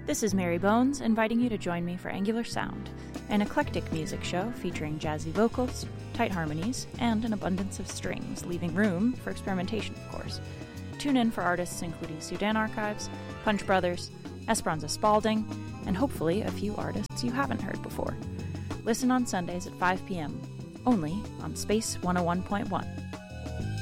This is Mary Bones, inviting you to join me for Angular Sound, an eclectic music show featuring jazzy vocals, tight harmonies, and an abundance of strings, leaving room for experimentation, of course. Tune in for artists including Sudan Archives, Punch Brothers, Esperanza Spalding, and hopefully a few artists you haven't heard before. Listen on Sundays at 5 p.m., only on Space 101.1.